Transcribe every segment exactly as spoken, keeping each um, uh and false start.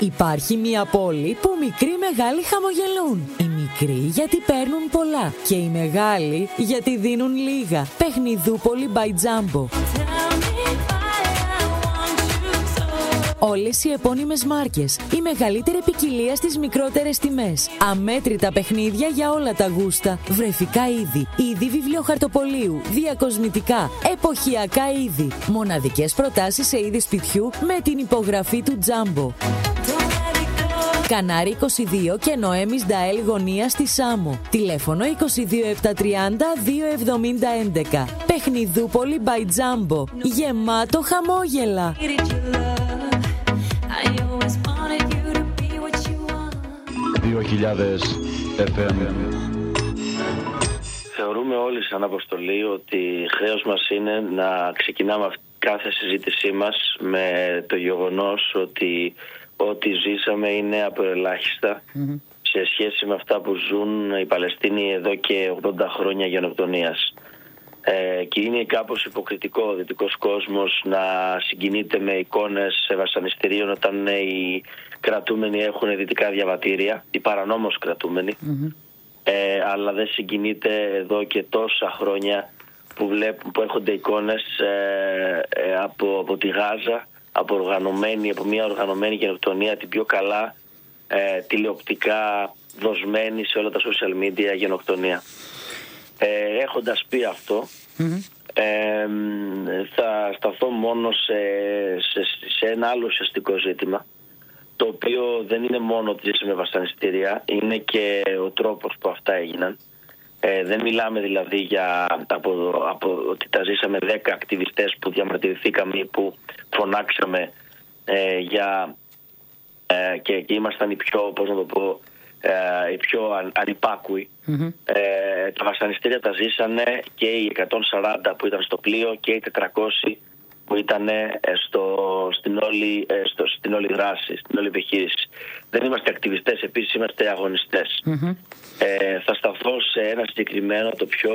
Υπάρχει μια πόλη που μικροί μεγάλοι χαμογελούν. Οι μικροί γιατί παίρνουν πολλά και οι μεγάλοι γιατί δίνουν λίγα. Παιχνιδούπολη by Jumbo. Όλες οι επώνυμες μάρκες, η μεγαλύτερη ποικιλία στις μικρότερες τιμές. Αμέτρητα παιχνίδια για όλα τα γούστα. Βρεφικά είδη, είδη βιβλιοχαρτοπολίου, διακοσμητικά, εποχιακά είδη. Μοναδικές προτάσεις σε είδη σπιτιού με την υπογραφή του Jumbo. Κανάρι είκοσι δύο και Νοέμις Νταέλ γωνία στη Σάμο. Τηλέφωνο είκοσι δύο επτακόσια τριάντα δύο εβδομήντα έντεκα. Παιχνιδούπολη by Jumbo. Γεμάτο χαμόγελα. δύο χιλιάδες εφ εμ. Θεωρούμε όλοι σαν αποστολή ότι χρέος μας είναι να ξεκινάμε κάθε συζήτησή μας με το γεγονός ότι ό,τι ζήσαμε είναι απεροελάχιστα mm-hmm. σε σχέση με αυτά που ζουν οι Παλαιστίνοι εδώ και ογδόντα χρόνια γενοκτονίας. Ε, και είναι κάπως υποκριτικό ο δυτικός κόσμος να συγκινείται με εικόνες βασανιστήριων όταν οι κρατούμενοι έχουν δυτικά διαβατήρια, οι παρανόμως κρατούμενοι, mm-hmm. ε, αλλά δεν συγκινείται εδώ και τόσα χρόνια που, βλέπουν, που έρχονται εικόνες ε, ε, από, από τη Γάζα, από, οργανωμένη, από μια οργανωμένη γενοκτονία, την πιο καλά ε, τηλεοπτικά δοσμένη σε όλα τα social media γενοκτονία. Ε, έχοντας πει αυτό, mm-hmm. ε, θα σταθώ μόνο σε, σε, σε ένα άλλο ουσιαστικό ζήτημα, το οποίο δεν είναι μόνο ότι ζήσαμε βασανιστήρια, είναι και ο τρόπος που αυτά έγιναν. Ε, δεν μιλάμε δηλαδή για από, από, ότι τα ζήσαμε δέκα ακτιβιστές που διαμαρτυρηθήκαμε ή που φωνάξαμε ε, για, ε, και, και ήμασταν οι πιο, πώς να το πω, ε, οι πιο αν, ανυπάκουοι. Mm-hmm. Ε, τα βασανιστήρια τα ζήσανε και οι εκατόν σαράντα που ήταν στο πλοίο και οι τετρακόσιοι που ήταν στο, στην, όλη, στο, στην όλη δράση, στην όλη επιχείρηση. Δεν είμαστε ακτιβιστές, επίσης είμαστε αγωνιστές. Mm-hmm. Ε, θα σταθώ σε ένα συγκεκριμένο, το πιο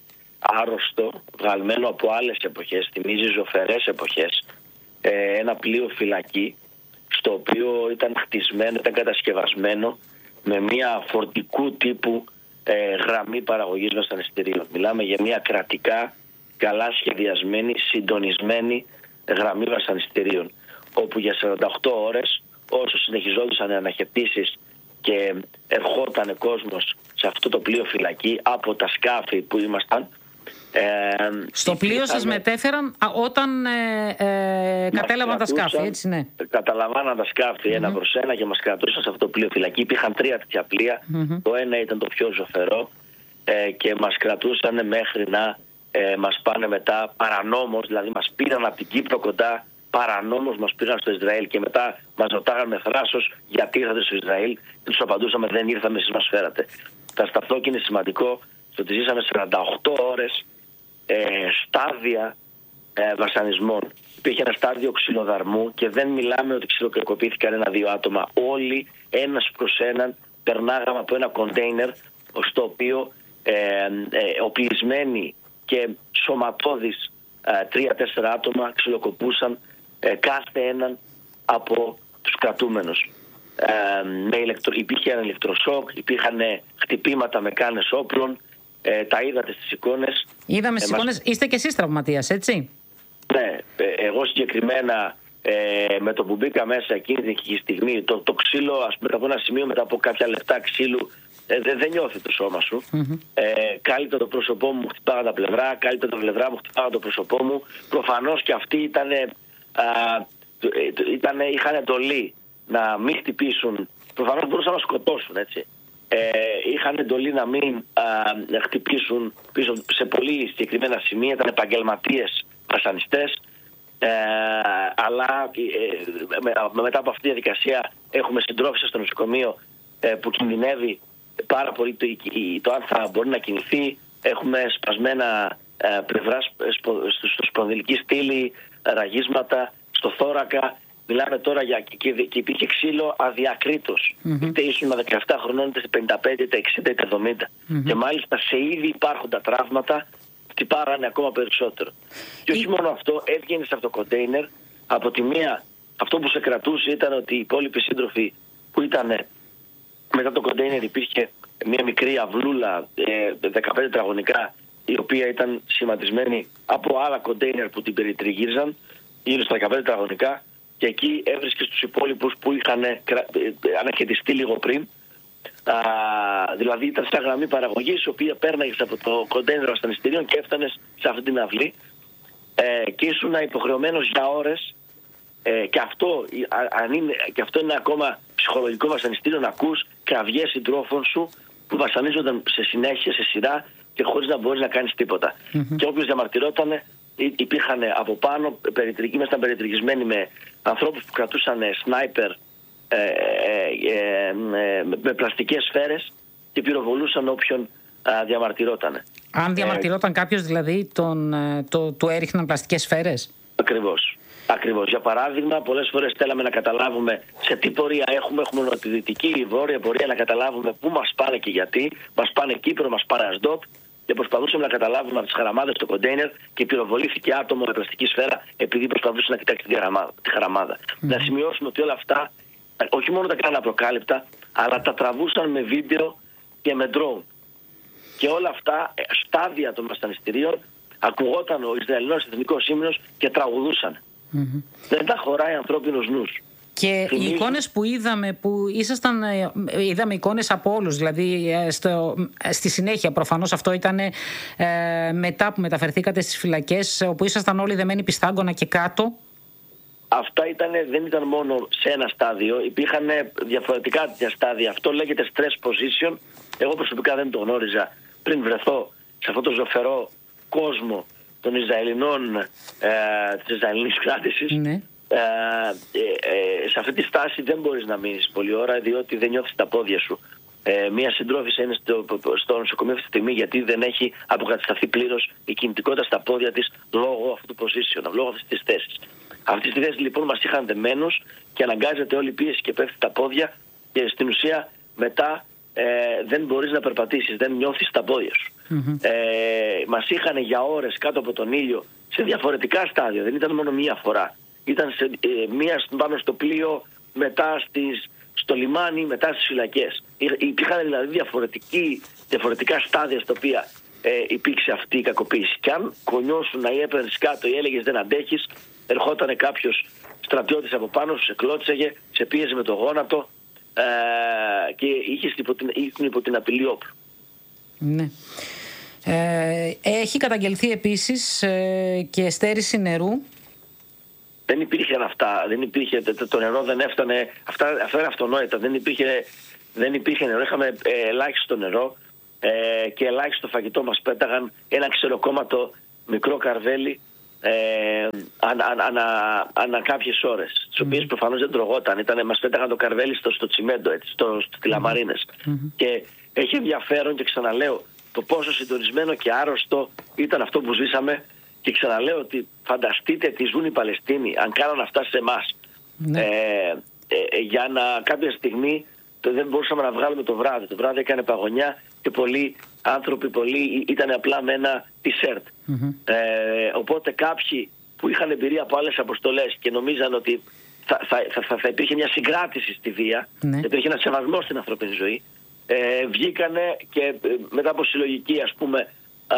άρρωστο, βγαλμένο από άλλες εποχές, θυμίζει ζωφερές εποχές, ε, ένα πλοίο φυλακή, στο οποίο ήταν χτισμένο, ήταν κατασκευασμένο με μια φορτικού τύπου ε, γραμμή παραγωγής βασανιστήριων. Μιλάμε για μια κρατικά καλά σχεδιασμένη, συντονισμένη γραμμή βασανιστήριων, όπου για σαράντα οκτώ ώρες, όσο συνεχιζόντουσαν οι αναχαιτήσεις και ερχόταν κόσμος σε αυτό το πλοίο φυλακή από τα σκάφη που ήμασταν. Ε, στο πλοίο ήταν... σας μετέφεραν α, όταν ε, ε, κατέλαβαν τα σκάφη, έτσι, ναι. Καταλαμβάναν τα σκάφη mm-hmm. ένα προς ένα και μας κρατούσαν σε αυτό το πλοίο φυλακή. Υπήρχαν τρία τέτοια πλοία. Mm-hmm. Το ένα ήταν το πιο ζωφερό ε, και μας κρατούσαν μέχρι να ε, μας πάνε μετά παρανόμως, δηλαδή μας πήραν από την Κύπρο κοντά, παρανόμως μας πήραν στο Ισραήλ και μετά μας ρωτάγαν με θράσος γιατί ήρθατε στο Ισραήλ και τους απαντούσαμε δεν ήρθαμε, εσείς μας φέρατε. Θα σταθώ και είναι σημαντικό στο ότι ζήσαμε σαράντα οκτώ ώρες ε, στάδια ε, βασανισμών. Υπήρχε ένα στάδιο ξυλοδαρμού και δεν μιλάμε ότι ξυλοκρεκοπήθηκαν ένα-δύο άτομα. Όλοι ένας προς έναν περνάγαμε από ένα κοντέινερ στο οποίο ε, ε, οπλισμένοι και σωματώδεις ε, τρία-τέσσερα άτομα ξυλοκοπούσαν ε, κάθε έναν από τους κρατούμενους. Ε, με ηλεκτρο... Υπήρχε ένα ηλεκτροσόκ, υπήρχαν χτυπήματα με κάνες όπλων, ε, τα είδατε στις εικόνες. Είδαμε στις ε, εικόνες, μας... είστε και εσείς τραυματίας, έτσι? Ναι, ε, εγώ συγκεκριμένα ε, με το που μπήκα μέσα εκείνη τη στιγμή, το, το ξύλο, ας πούμε, από ένα σημείο μετά από κάποια λεπτά ξύλου, ε, δεν δε νιώθει το σώμα σου. Mm-hmm. Ε, κάλυπτε το πρόσωπό μου, χτυπάγα τα πλευρά, κάλυπτε τα πλευρά μου, χτυπάγα το πρόσωπό μου. Προφανώς και αυτοί ήτανε, α, ήτανε, είχαν εντολή να μην χτυπήσουν, προφανώς μπορούσαν να σκοτώσουν, έτσι. Ε, είχαν εντολή να μην α, χτυπήσουν πίσω σε πολύ συγκεκριμένα σημεία, ήταν επαγγελματίες βασανιστές, ε, αλλά ε, με, μετά από αυτή τη διαδικασία έχουμε συντρόφισσα στο νοσοκομείο ε, που κινδυνεύει πάρα πολύ το, το αν θα μπορεί να κινηθεί. Έχουμε σπασμένα ε, πλευρά στο σπονδυλική στήλη, ραγίσματα στο θώρακα. Μιλάμε τώρα για και, και υπήρχε ξύλο αδιακρίτως. Mm-hmm. Είτε ήσουν δεκαεπτά χρονών, είτε πενήντα πέντε, είτε εξήντα, είτε εβδομήντα. Mm-hmm. Και μάλιστα σε ήδη υπάρχοντα τραύματα χτυπάρανε ακόμα περισσότερο. Και όχι μόνο αυτό, έβγαινε από το κοντέινερ, από τη μία αυτό που σε κρατούσε ήταν ότι οι υπόλοιποι σύντροφοι που ήταν μετά το κοντέινερ υπήρχε μια μικρή αυλούλα ε, δεκαπέντε τετραγωνικά, η οποία ήταν σχηματισμένη από άλλα κοντέινερ που την περιτριγύριζαν, γύρω στα δεκαπέντε τετραγωνικά, και εκεί έβρισκε τους υπόλοιπους που είχαν ε, αναχαιτιστεί λίγο πριν. Α, δηλαδή ήταν στα γραμμή παραγωγής, η οποία πέρναγες από το κοντέινερ βασανιστήριων και έφτανες σε αυτή την αυλή, ε, και ήσουν υποχρεωμένος για ώρες, ε, και, αυτό, αν είναι, και αυτό είναι ακόμα ψυχολογικό βασανιστήριο, να ακούς κραυγές συντρόφων σου που βασανίζονταν σε συνέχεια, σε σειρά, και χωρίς να μπορείς να κάνεις τίποτα. Mm-hmm. Και όποιος διαμαρτυρόταν, υπήρχαν από πάνω, ήμασταν περιτριγισμένοι με ανθρώπους που κρατούσαν σνάιπερ ε, ε, ε, με πλαστικές σφαίρες και πυροβολούσαν όποιον α, διαμαρτυρόταν. Αν διαμαρτυρόταν ε, κάποιος δηλαδή, τον, το, του έριχναν πλαστικές σφαίρες. Ακριβώς. Ακριβώς. Για παράδειγμα, πολλές φορές θέλαμε να καταλάβουμε σε τι πορεία έχουμε. Έχουμε νοτιοδυτική ή βόρεια πορεία, να καταλάβουμε πού μας πάνε και γιατί. Μας πάνε Κύπρο, μας πάνε Ασδότ. Και προσπαθούσαμε να καταλάβουμε από τις χαραμάδες το κοντέινερ και πυροβολήθηκε άτομο με πλαστική σφαίρα επειδή προσπαθούσε να κοιτάξει τη χαραμάδα. Mm. Να σημειώσουμε ότι όλα αυτά όχι μόνο τα κάναν απροκάλυπτα, αλλά τα τραβούσαν με βίντεο και με drone. Και όλα αυτά στάδια των βασανιστήριων ακουγόταν ο Ισραηλινός εθνικός ύμνος και τραγουδούσαν. Mm-hmm. Δεν τα χωράει ανθρώπινος νους. Και οι εικόνες που είδαμε, που ήσασταν, είδαμε εικόνες από όλους, δηλαδή στο, στη συνέχεια προφανώς αυτό ήταν ε, μετά που μεταφερθήκατε στις φυλακές, όπου ήσασταν όλοι δεμένοι πιστάγκωνα και κάτω. Αυτά ήτανε, δεν ήταν μόνο σε ένα στάδιο, υπήρχαν διαφορετικά τέτοια στάδια. Αυτό λέγεται stress position. Εγώ προσωπικά δεν το γνώριζα πριν βρεθώ σε αυτό το ζωφερό κόσμο των Ισραηλινών, ε, της Ισραηλινής κράτησης. Ναι. Ε, ε, ε, σε αυτή τη στάση δεν μπορείς να μείνεις πολλή ώρα, διότι δεν νιώθεις τα πόδια σου. Ε, μία συντρόφισσα είναι στο, στο νοσοκομείο αυτή τη στιγμή γιατί δεν έχει αποκατασταθεί πλήρως η κινητικότητα στα πόδια της λόγω αυτού του position, λόγω αυτής της θέσης. Αυτή τη θέση λοιπόν μας είχαν δεμένους και αναγκάζεται όλη η πίεση και πέφτει τα πόδια, και στην ουσία μετά ε, δεν μπορείς να περπατήσεις, δεν νιώθεις τα πόδια σου. Mm-hmm. Ε, μας είχαν για ώρες κάτω από τον ήλιο σε διαφορετικά στάδια, δεν ήταν μόνο μία φορά. Ήταν σε, ε, μία πάνω στο πλοίο, μετά στις, στο λιμάνι, μετά στις φυλακές. Υπήρχαν δηλαδή διαφορετικά στάδια στα οποία ε, υπήρξε αυτή η κακοποίηση. Και αν κονιώσουν να έπαιρνες κάτω ή έλεγες δεν αντέχεις, ερχόταν κάποιος στρατιώτης από πάνω σου, σε κλώτσεγε, σε πίεζε με το γόνατο ε, και είχες υπό την, υπό την απειλή όπλου. Ναι. Ε, έχει καταγγελθεί επίσης ε, και στέρηση νερού. Δεν υπήρχαν αυτά, δεν υπήρχε, το νερό δεν έφτανε, αυτά, αυτά είναι αυτονόητα, δεν υπήρχε, δεν υπήρχε νερό, είχαμε ε, ελάχιστο νερό ε, και ελάχιστο φαγητό. Μας πέταγαν ένα ξεροκόμματο μικρό καρβέλι ε, ανα, ανα, ανα, ανα κάποιες ώρες, τις οποίες mm. προφανώς δεν τρογόταν. Ήτανε, μας πέταγαν το καρβέλι στο, στο τσιμέντο, έτσι, στο, στις λαμαρίνες. Mm-hmm. Και έχει ενδιαφέρον, και ξαναλέω, το πόσο συντονισμένο και άρρωστο ήταν αυτό που ζήσαμε. Και ξαναλέω ότι φανταστείτε τι ζουν οι Παλαιστίνοι αν κάναν αυτά σε εμάς. Ναι. Ε, ε, για να κάποια στιγμή το, δεν μπορούσαμε να βγάλουμε το βράδυ. Το βράδυ έκανε παγωνιά και πολλοί άνθρωποι πολλοί ήταν απλά με ένα t-shirt. Mm-hmm. Ε, οπότε κάποιοι που είχαν εμπειρία από άλλες αποστολές και νομίζαν ότι θα, θα, θα, θα, θα υπήρχε μια συγκράτηση στη βία, ναι. γιατί υπήρχε ένα σεβασμό στην ανθρώπινη ζωή, ε, βγήκανε και ε, μετά από συλλογική, ας πούμε, α,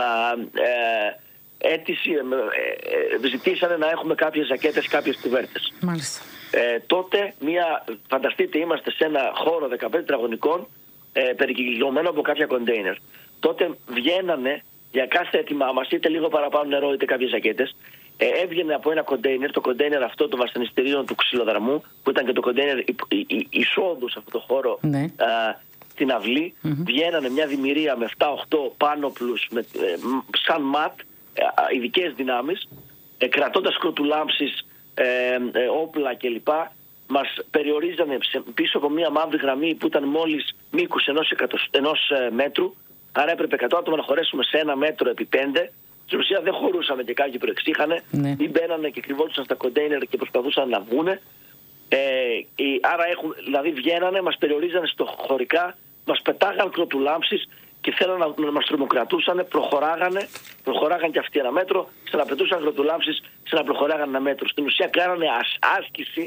ε, αίτηση, ε, ε, ζητήσανε να έχουμε κάποιες ζακέτες, κάποιες κουβέρτες. Μάλιστα. Ε, τότε, μια, φανταστείτε, είμαστε σε ένα χώρο δεκαπέντε τετραγωνικών, ε, περικυκλωμένο από κάποια κοντέινερ. Τότε βγαίνανε για κάθε αίτημά μας, είτε λίγο παραπάνω νερό, είτε κάποιες ζακέτες. Ε, έβγαινε από ένα κοντέινερ, το κοντέινερ αυτό των βασανιστήριων του Ξυλοδαρμού, που ήταν και το κοντέινερ εισόδου σε αυτό το χώρο, ναι. α, την αυλή. Mm-hmm. Βγαίνανε μια δημιουργία με επτά οχτώ πάνωπλους, με, ε, σαν ματ, ειδικές δυνάμεις, ε, κρατώντας κροτουλάμψεις, ε, ε, όπλα κλπ. Μας περιορίζανε πίσω από μια μαύρη γραμμή που ήταν μόλις μήκους ενός, εκατοσ... ενός ε, μέτρου. Άρα έπρεπε εκατό άτομα να χωρέσουμε σε ένα μέτρο επί πέντε. Στην ουσία δεν χωρούσαμε και κάποιοι προεξήχανε, ναι. ή μπαίνανε και κρυβόντουσαν στα κοντέινερ και προσπαθούσαν να βγούνε. Ε, ε, άρα έχουν, δηλαδή βγαίνανε, μας περιορίζανε στο χωρικά, μας πετάγαν κροτουλάμψεις και θέλαν να, να μας τρομοκρατούσαν, προχωράγανε, προχωράγαν και αυτοί ένα μέτρο, ξαναπετούσαν κροτουλάμψεις, ξαναπροχωράγανε ένα μέτρο. Στην ουσία κάνανε άσκηση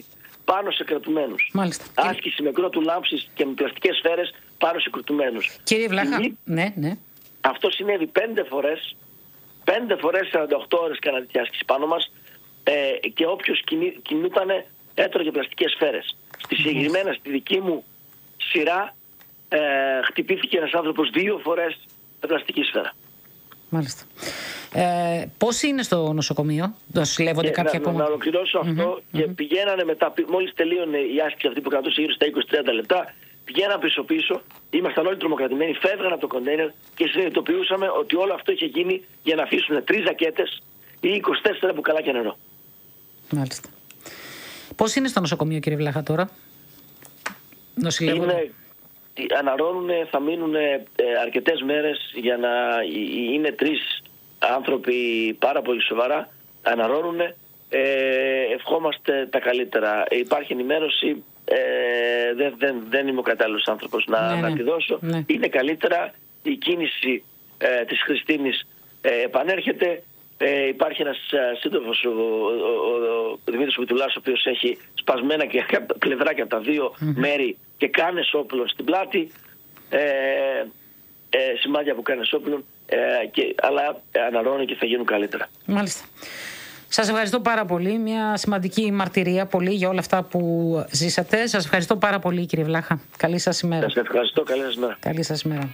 πάνω σε κρατουμένους. Μάλιστα. Άσκηση με κρότου λάμψης και με πλαστικές σφαίρες πάνω σε κρατουμένους. Κύριε Βλάχα, η... ναι, ναι. Αυτό συνέβη πέντε φορές, πέντε φορές σαράντα οκτώ ώρες κάνα τέτοια άσκηση πάνω μας ε, και όποιος κινή, κινούτανε έτρωγε πλαστικές σφαίρες. Στη συγκεκριμένα, στη δική μου σειρά, ε, χτυπήθηκε ένας άνθρωπος δύο φορές με πλαστική σφαίρα. Μάλιστα. Ε, πόσοι είναι στο νοσοκομείο, νοσηλεύονται κάποιοι από... Να, να ολοκληρώσω mm-hmm, αυτό mm-hmm. και πηγαίνανε μετά, μόλις τελείωνε η άσκηση αυτή που κρατούσε γύρω στα είκοσι με τριάντα λεπτά, πηγαίναν πίσω πίσω, ήμασταν όλοι τρομοκρατημένοι, φεύγαν από το κοντέινερ και συνειδητοποιούσαμε ότι όλο αυτό είχε γίνει για να αφήσουν τρεις ζακέτες ή είκοσι τέσσερα μπουκαλάκια νερό. Μάλιστα. Πώς είναι στο νοσοκομείο, κύριε Βλάχα, τώρα? Νοσηλεύονται? Αναρρώνουν, θα μείνουν ε, αρκετές μέρες για να είναι τρεις άνθρωποι πάρα πολύ σοβαρά. Αναρρώνουν, ε, ευχόμαστε τα καλύτερα. Υπάρχει ενημέρωση, ε, δεν, δεν, δεν είμαι ο κατάλληλος άνθρωπος να, ναι, να τη δώσω. Ναι. Είναι καλύτερα, η κίνηση ε, της Χριστίνης ε, επανέρχεται. Ε, υπάρχει ένας σύντροφος, ο, ο, ο, ο Δημήτρης Μητουλάς, ο οποίος έχει σπασμένα και πλευράκια από τα δύο mm-hmm. μέρη και κάνες όπλων στην πλάτη, ε, ε, σημάδια που κάνες όπλων, ε, και, αλλά αναρρώνει και θα γίνουν καλύτερα. Μάλιστα. Σας ευχαριστώ πάρα πολύ. Μια σημαντική μαρτυρία πολύ για όλα αυτά που ζήσατε. Σας ευχαριστώ πάρα πολύ, κύριε Βλάχα. Καλή σας ημέρα. Σας ευχαριστώ. Καλή σας ημέρα. Καλή σας ημέρα.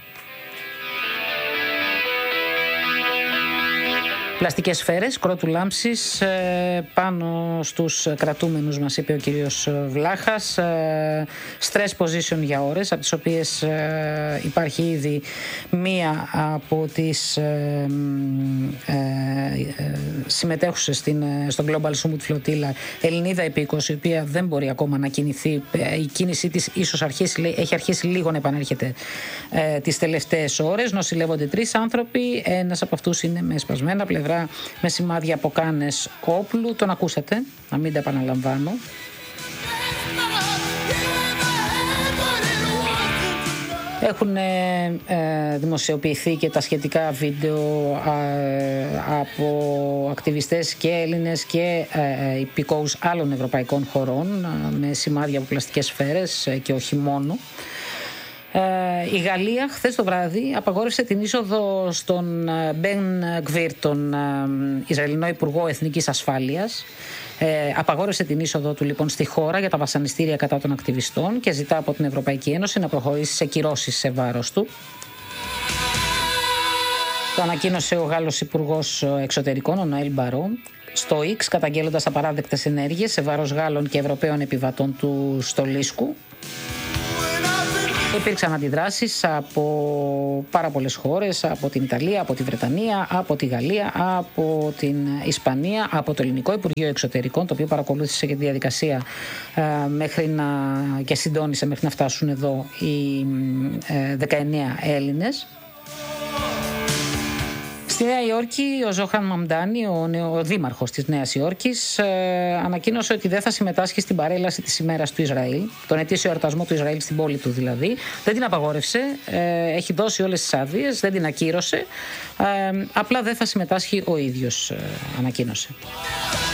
Πλαστικές σφαίρες, κρότου λάμψης ε, πάνω στους κρατούμενους, μας είπε ο κύριος Βλάχας. Ε, stress position για ώρες, από τις οποίες ε, υπάρχει ήδη μία από τις ε, ε, ε, συμμετέχουσες στην, στον Global Summit Flotilla, Ελληνίδα υπήκος, η οποία δεν μπορεί ακόμα να κινηθεί. Η κίνησή της ίσως αρχίσει, έχει αρχίσει λίγο να επανέρχεται ε, τις τελευταίες ώρες. Νοσηλεύονται τρεις άνθρωποι, ένας από αυτούς είναι με σπασμένα πλευρά, με σημάδια από κάνες όπλου. Τον ακούσατε, να μην τα επαναλαμβάνω. Έχουν ε, δημοσιοποιηθεί και τα σχετικά βίντεο ε, από ακτιβιστές και Έλληνες και ε, υπηκόους άλλων ευρωπαϊκών χωρών ε, με σημάδια από πλαστικές σφαίρες ε, και όχι μόνο. Η Γαλλία χθες το βράδυ απαγόρευσε την είσοδο στον Μπεν Γκβίρ, τον Ισραηλινό Υπουργό Εθνικής Ασφάλειας. Ε, απαγόρευσε την είσοδο του λοιπόν στη χώρα για τα βασανιστήρια κατά των ακτιβιστών και ζητά από την Ευρωπαϊκή Ένωση να προχωρήσει σε κυρώσεις σε βάρος του. Το ανακοίνωσε ο Γάλλος Υπουργός Εξωτερικών, ο Νοέλ Μπαρό, στο X, καταγγέλλοντας απαράδεκτες ενέργειες σε βάρος Γάλλων και Ευρωπαίων επιβατών του Στολίσκου. Υπήρξαν αντιδράσεις από πάρα πολλές χώρες, από την Ιταλία, από τη Βρετανία, από τη Γαλλία, από την Ισπανία, από το Ελληνικό Υπουργείο Εξωτερικών, το οποίο παρακολούθησε και τη διαδικασία ε, μέχρι να, και συντόνισε μέχρι να φτάσουν εδώ οι ε, δεκαεννέα Έλληνες. Στη Νέα Υόρκη, ο Ζόχαν Μαμντάνι, ο, ο δήμαρχος της Νέας Υόρκης, ε, ανακοίνωσε ότι δεν θα συμμετάσχει στην παρέλαση της ημέρας του Ισραήλ, τον ετήσιο εορτασμό του Ισραήλ στην πόλη του δηλαδή. Δεν την απαγόρευσε, ε, έχει δώσει όλες τις άδειες, δεν την ακύρωσε, ε, απλά δεν θα συμμετάσχει ο ίδιος, ε, ανακοίνωσε.